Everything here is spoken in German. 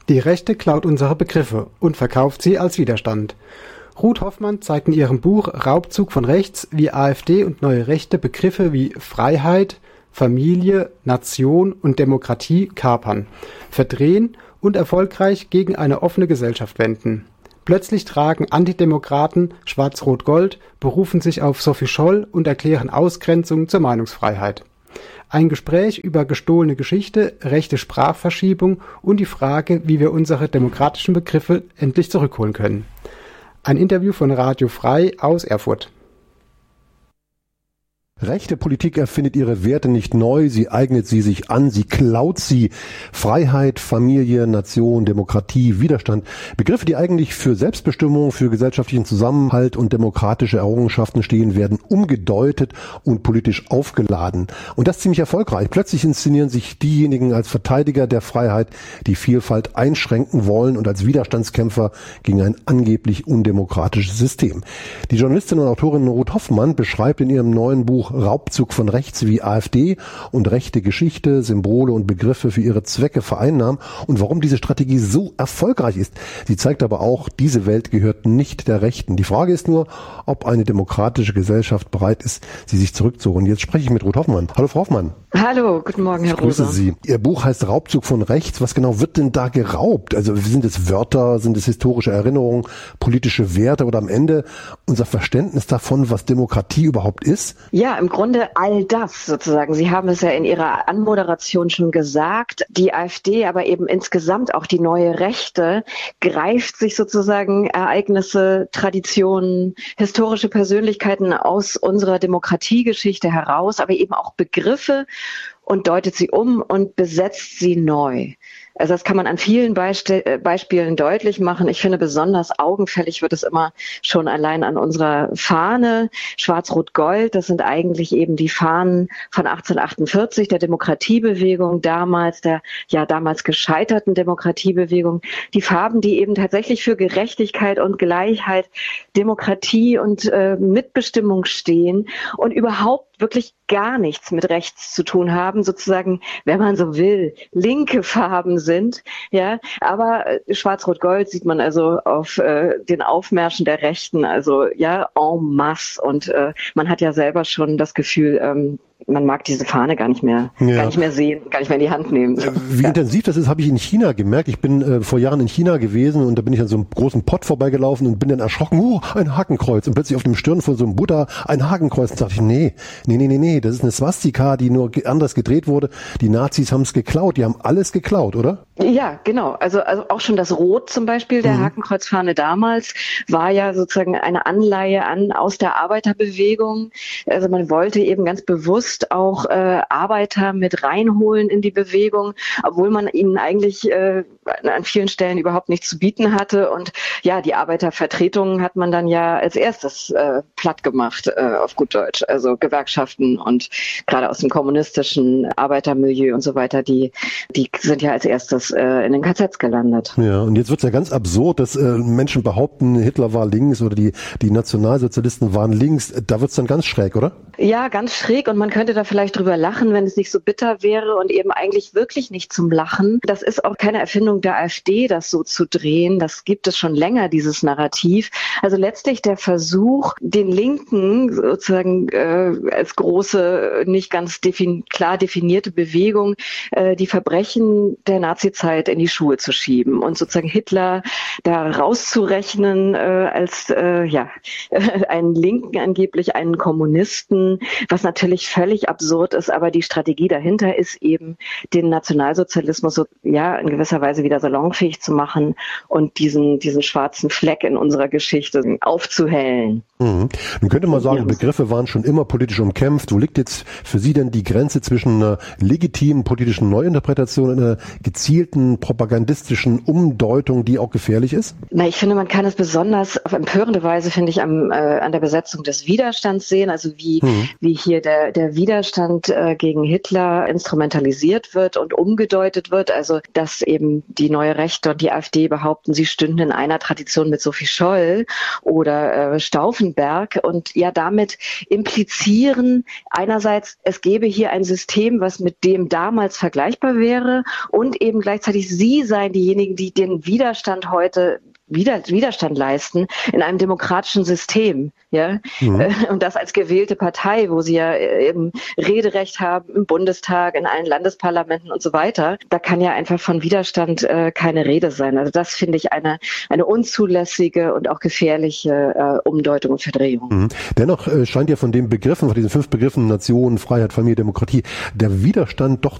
Die Rechte klaut unsere Begriffe und verkauft sie als Widerstand. Ruth Hoffmann zeigt in ihrem Buch Raubzug von rechts, wie AfD und neue Rechte Begriffe wie Freiheit, Familie, Nation und Demokratie kapern, verdrehen und erfolgreich gegen eine offene Gesellschaft wenden. Plötzlich tragen Antidemokraten Schwarz-Rot-Gold, berufen sich auf Sophie Scholl und erklären Ausgrenzung zur Meinungsfreiheit. Ein Gespräch über gestohlene Geschichte, rechte Sprachverschiebung und die Frage, wie wir unsere demokratischen Begriffe endlich zurückholen können. Ein Interview von Radio Frei aus Erfurt. Rechte Politik erfindet ihre Werte nicht neu, sie eignet sie sich an, sie klaut sie. Freiheit, Familie, Nation, Demokratie, Widerstand. Begriffe, die eigentlich für Selbstbestimmung, für gesellschaftlichen Zusammenhalt und demokratische Errungenschaften stehen, werden umgedeutet und politisch aufgeladen. Und das ziemlich erfolgreich. Plötzlich inszenieren sich diejenigen als Verteidiger der Freiheit, die Vielfalt einschränken wollen und als Widerstandskämpfer gegen ein angeblich undemokratisches System. Die Journalistin und Autorin Ruth Hoffmann beschreibt in ihrem neuen Buch Raubzug von rechts, wie AfD und rechte Geschichte, Symbole und Begriffe für ihre Zwecke vereinnahmen und warum diese Strategie so erfolgreich ist. Sie zeigt aber auch, diese Welt gehört nicht der Rechten. Die Frage ist nur, ob eine demokratische Gesellschaft bereit ist, sie sich zurückzuholen. Jetzt spreche ich mit Ruth Hoffmann. Hallo Frau Hoffmann. Hallo, guten Morgen, Herr Rosa. Grüße Sie. Ihr Buch heißt Raubzug von rechts. Was genau wird denn da geraubt? Also sind es Wörter, sind es historische Erinnerungen, politische Werte oder am Ende unser Verständnis davon, was Demokratie überhaupt ist? Ja, im Grunde all das sozusagen. Sie haben es ja in Ihrer Anmoderation schon gesagt. Die AfD, aber eben insgesamt auch die neue Rechte, greift sich sozusagen Ereignisse, Traditionen, historische Persönlichkeiten aus unserer Demokratiegeschichte heraus, aber eben auch Begriffe und deutet sie um und besetzt sie neu. Also das kann man an vielen Beispielen deutlich machen. Ich finde, besonders augenfällig wird es immer schon allein an unserer Fahne. Schwarz-Rot-Gold, das sind eigentlich eben die Fahnen von 1848, der Demokratiebewegung damals, der ja damals gescheiterten Demokratiebewegung. Die Farben, die eben tatsächlich für Gerechtigkeit und Gleichheit, Demokratie und Mitbestimmung stehen und überhaupt wirklich gar nichts mit rechts zu tun haben, sozusagen, wenn man so will, linke Farben sind, ja, aber Schwarz-Rot-Gold sieht man also auf den Aufmärschen der Rechten, also ja, en masse und man hat ja selber schon das Gefühl, man mag diese Fahne gar nicht mehr sehen, gar nicht mehr in die Hand nehmen. Wie intensiv das ist, habe ich in China gemerkt. Ich bin vor Jahren in China gewesen und da bin ich an so einem großen Pott vorbeigelaufen und bin dann erschrocken, ein Hakenkreuz. Und plötzlich auf dem Stirn von so einem Buddha ein Hakenkreuz. Und dachte ich, nee, das ist eine Swastika, die nur anders gedreht wurde. Die Nazis haben es geklaut, die haben alles geklaut, oder? Ja, genau. Also auch schon das Rot zum Beispiel, der Hakenkreuzfahne damals, war ja sozusagen eine Anleihe aus der Arbeiterbewegung. Also man wollte eben ganz bewusst auch Arbeiter mit reinholen in die Bewegung, obwohl man ihnen eigentlich an vielen Stellen überhaupt nichts zu bieten hatte. Und ja, die Arbeitervertretungen hat man dann ja als erstes platt gemacht, auf gut Deutsch. Also Gewerkschaften und gerade aus dem kommunistischen Arbeitermilieu und so weiter, die sind ja als erstes in den KZs gelandet. Ja, und jetzt wird es ja ganz absurd, dass Menschen behaupten, Hitler war links oder die Nationalsozialisten waren links. Da wird es dann ganz schräg, oder? Ja, ganz schräg und man könnte da vielleicht drüber lachen, wenn es nicht so bitter wäre und eben eigentlich wirklich nicht zum Lachen. Das ist auch keine Erfindung der AfD, das so zu drehen. Das gibt es schon länger, dieses Narrativ. Also letztlich der Versuch, den Linken sozusagen als große, nicht ganz klar definierte Bewegung, die Verbrechen der Nazizeit in die Schuhe zu schieben und sozusagen Hitler da rauszurechnen als einen Linken, angeblich einen Kommunisten, was natürlich völlig absurd ist, aber die Strategie dahinter ist eben, den Nationalsozialismus so, ja, in gewisser Weise wieder salonfähig zu machen und diesen schwarzen Fleck in unserer Geschichte aufzuhellen. Nun könnte man sagen, Begriffe waren schon immer politisch umkämpft. Wo liegt jetzt für Sie denn die Grenze zwischen einer legitimen politischen Neuinterpretation und einer gezielten propagandistischen Umdeutung, die auch gefährlich ist? Na, ich finde, man kann es besonders auf empörende Weise, finde ich, an der Besetzung des Widerstands sehen, also wie hier der Widerstand gegen Hitler instrumentalisiert wird und umgedeutet wird, also dass eben die neue Rechte und die AfD behaupten, sie stünden in einer Tradition mit Sophie Scholl oder Stauffenberg und ja damit implizieren einerseits, es gäbe hier ein System, was mit dem damals vergleichbar wäre und eben gleichzeitig Sie sein, diejenigen, die den Widerstand heute Widerstand leisten in einem demokratischen System, ja, und das als gewählte Partei, wo sie ja eben Rederecht haben im Bundestag, in allen Landesparlamenten und so weiter. Da kann ja einfach von Widerstand keine Rede sein. Also das finde ich eine unzulässige und auch gefährliche Umdeutung und Verdrehung. Dennoch scheint ja von den Begriffen, von diesen 5 Begriffen Nation, Freiheit, Familie, Demokratie, der Widerstand doch